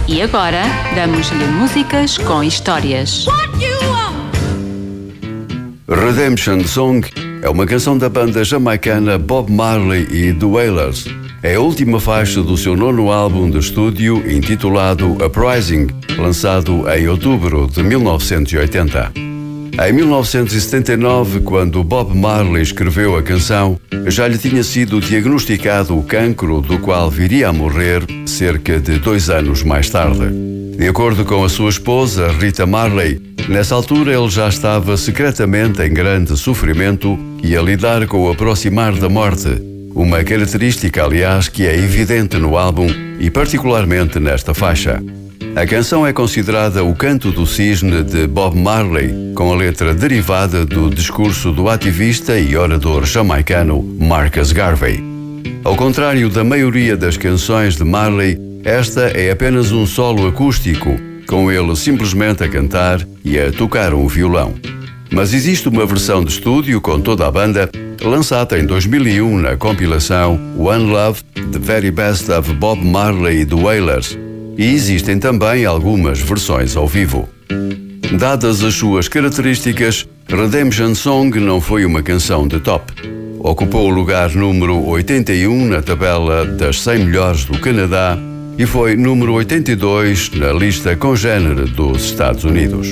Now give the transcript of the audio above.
E agora, damos-lhe músicas com histórias. Redemption Song é uma canção da banda jamaicana Bob Marley e The Wailers. É a última faixa do seu nono álbum de estúdio, intitulado Uprising, lançado em outubro de 1980. Em 1979, quando Bob Marley escreveu a canção, já lhe tinha sido diagnosticado o cancro, do qual viria a morrer cerca de 2 anos mais tarde. De acordo com a sua esposa, Rita Marley, nessa altura ele já estava secretamente em grande sofrimento e a lidar com o aproximar da morte, uma característica, aliás, que é evidente no álbum e particularmente nesta faixa. A canção é considerada o canto do cisne de Bob Marley, com a letra derivada do discurso do ativista e orador jamaicano Marcus Garvey. Ao contrário da maioria das canções de Marley, esta é apenas um solo acústico, com ele simplesmente a cantar e a tocar um violão. Mas existe uma versão de estúdio com toda a banda, lançada em 2001 na compilação One Love, The Very Best of Bob Marley e The Wailers. E existem também algumas versões ao vivo. Dadas as suas características, Redemption Song não foi uma canção de top. Ocupou o lugar número 81 na tabela das 100 melhores do Canadá e foi número 82 na lista congénere dos Estados Unidos.